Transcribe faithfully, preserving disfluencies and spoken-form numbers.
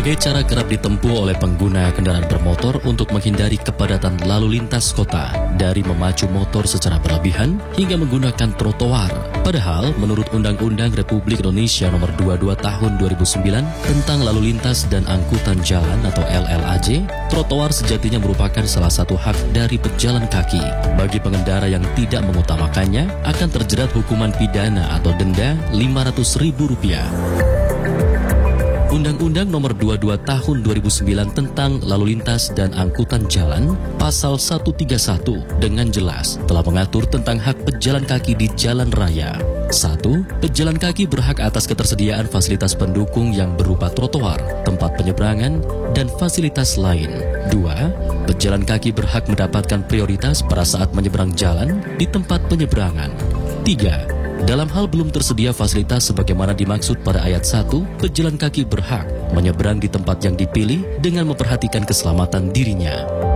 Berbagai cara kerap ditempuh oleh pengguna kendaraan bermotor untuk menghindari kepadatan lalu lintas kota, dari memacu motor secara berlebihan hingga menggunakan trotoar. Padahal, menurut Undang-Undang Republik Indonesia Nomor dua puluh dua Tahun dua ribu sembilan tentang Lalu Lintas dan Angkutan Jalan atau L L A J, trotoar sejatinya merupakan salah satu hak dari pejalan kaki. Bagi pengendara yang tidak mengutamakannya, akan terjerat hukuman pidana atau denda lima ratus ribu rupiah. Undang-Undang Nomor dua puluh dua Tahun dua ribu sembilan tentang Lalu Lintas dan Angkutan Jalan, Pasal seratus tiga puluh satu dengan jelas telah mengatur tentang hak pejalan kaki di jalan raya. satu. Pejalan kaki berhak atas ketersediaan fasilitas pendukung yang berupa trotoar, tempat penyeberangan, dan fasilitas lain. dua. Pejalan kaki berhak mendapatkan prioritas pada saat menyeberang jalan di tempat penyeberangan. tiga. Dalam hal belum tersedia fasilitas sebagaimana dimaksud pada ayat satu, pejalan kaki berhak menyeberang di tempat yang dipilih dengan memperhatikan keselamatan dirinya.